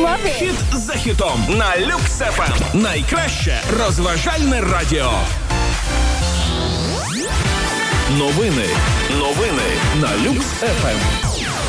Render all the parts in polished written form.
Хіт за хітом на Люкс ФМ. Найкраще розважальне радіо. Новини на Люкс ФМ.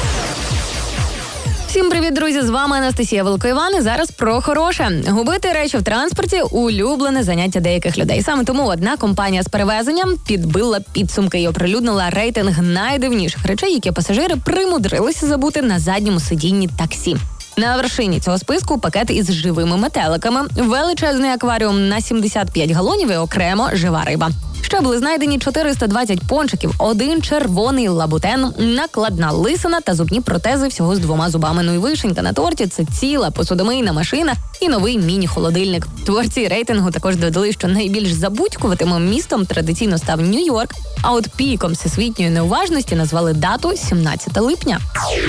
Всім привіт, друзі! З вами Анастасія Великоїван. І зараз про хороше. Губити речі в транспорті – улюблене заняття деяких людей. Саме тому одна компанія з перевезенням підбила підсумки і оприлюднила рейтинг найдивніших речей, які пасажири примудрилися забути на задньому сидінні таксі. На вершині цього списку пакет із живими метеликами, величезний акваріум на 75 галонів і окремо жива риба. Ще були знайдені 420 пончиків, 1 червоний лабутен, накладна лисина та зубні протези всього з 2 зубами. Ну і вишенька на торті – це ціла посудомийна машина і новий міні-холодильник. Творці рейтингу також додали, що найбільш забудькуватимим містом традиційно став Нью-Йорк, а от піком всесвітньої неуважності назвали дату 17 липня.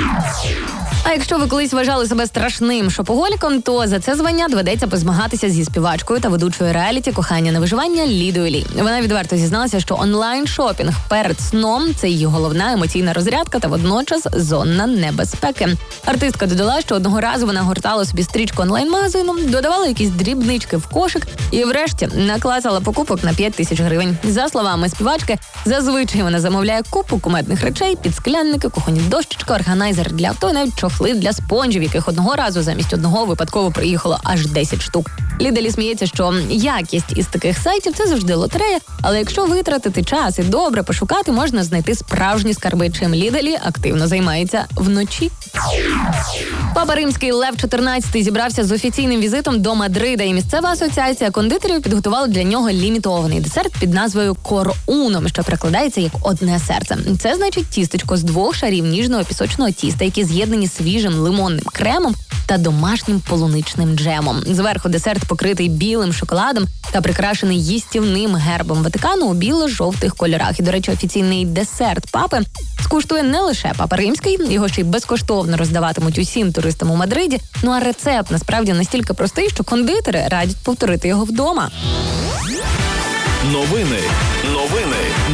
А якщо ви колись вважали себе страшним шопоголіком, то за це звання доведеться позмагатися зі співачкою та ведучою реаліті «Кохання на виживання» Лідою Лі. Вона відверто зізналася, що онлайн-шопінг перед сном – це її головна емоційна розрядка та водночас зона небезпеки. Артистка додала, що одного разу вона гортала собі стрічку онлайн-магазину, додавала якісь дрібнички в кошик і врешті наклацала покупок на 5000 гривень. За словами співачки, зазвичай вона замовляє купу кумедних речей, підсклянники, кухонні дощечки, органайзер для авто і навіть чохли для спонжів, яких одного разу замість одного випадково приїхало аж 10 штук. Ліда Лі сміється, що якість із таких сайтів – це завжди лотерея, але якщо витратити час і добре пошукати, можна знайти справжні скарби, чим Ліда Лі активно займається вночі. Папа Римський Лев XIV зібрався з офіційним візитом до Мадрида, і місцева асоціація кондитерів підготувала для нього лімітований десерт під назвою Кор Уно, що перекладається як «одне серце». Це значить тістечко з 2 шарів ніжного пісочного тіста, які з'єднані свіжим лимонним кремом та домашнім полуничним джемом. Зверху десерт покритий білим шоколадом та прикрашений їстівним гербом Ватикану у біло-жовтих кольорах. І, до речі, офіційний десерт папи скуштує не лише Папа Римський, його ще й безкоштовно роздаватимуть усім туристам у Мадриді. Ну а рецепт насправді настільки простий, що кондитери радять повторити його вдома. Новини